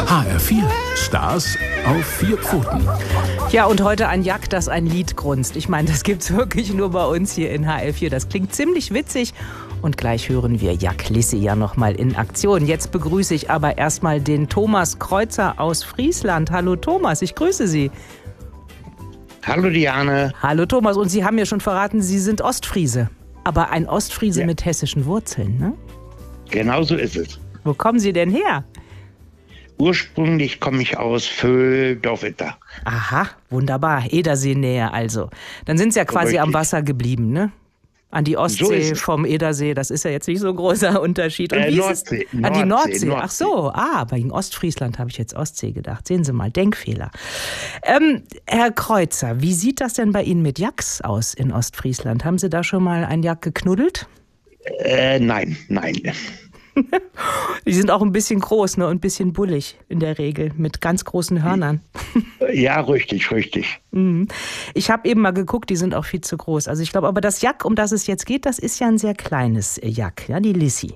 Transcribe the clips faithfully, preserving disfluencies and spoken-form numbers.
H R vier, Stars auf vier Pfoten. Ja, und heute ein Jack, das ein Lied grunzt. Ich meine, das gibt's wirklich nur bei uns hier in H R vier. Das klingt ziemlich witzig. Und gleich hören wir Jack Lissi ja nochmal in Aktion. Jetzt begrüße ich aber erstmal den Thomas Kreuzer aus Friesland. Hallo Thomas, ich grüße Sie. Hallo Diane. Hallo Thomas, und Sie haben mir schon verraten, Sie sind Ostfriese. Aber ein Ostfriese Ja. mit hessischen Wurzeln, ne? Genau so ist es. Wo kommen Sie denn her? Ursprünglich komme ich aus Vöhl, Dorfitter. Aha, wunderbar. Edersee-Nähe also. Dann sind Sie ja quasi Richtig. am Wasser geblieben, ne? An die Ostsee So ist es. vom Edersee, das ist ja jetzt nicht so ein großer Unterschied. Und Äh, wie Nordsee, ist es? An die Nordsee, Nordsee. Ach so, ah, bei Ostfriesland habe ich jetzt Ostsee gedacht. Sehen Sie mal, Denkfehler. Ähm, Herr Kreuzer, wie sieht das denn bei Ihnen mit Jacks aus in Ostfriesland? Haben Sie da schon mal einen Jack geknuddelt? Äh, nein, nein. Die sind auch ein bisschen groß, ne, und ein bisschen bullig in der Regel, mit ganz großen Hörnern. Ja, richtig, richtig. Mhm. Ich habe eben mal geguckt, die sind auch viel zu groß. Also ich glaube, aber das Jack, um das es jetzt geht, das ist ja ein sehr kleines Jack, ja, die Lissi.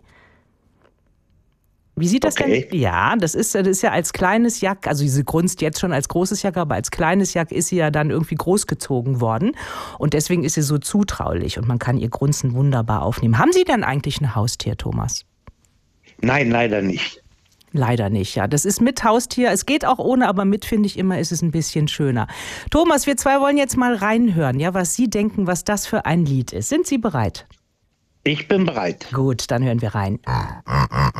Wie sieht das Okay. denn? Ja, das ist, das ist ja als kleines Jack, also sie grunzt jetzt schon als großes Jack, aber als kleines Jack ist sie ja dann irgendwie großgezogen worden. Und deswegen ist sie so zutraulich und man kann ihr Grunzen wunderbar aufnehmen. Haben Sie denn eigentlich ein Haustier, Thomas? Nein, leider nicht. Leider nicht, ja. Das ist mit Haustier. Es geht auch ohne, aber mit, finde ich immer, ist es ein bisschen schöner. Thomas, wir zwei wollen jetzt mal reinhören, ja, was Sie denken, was das für ein Lied ist. Sind Sie bereit? Ich bin bereit. Gut, dann hören wir rein.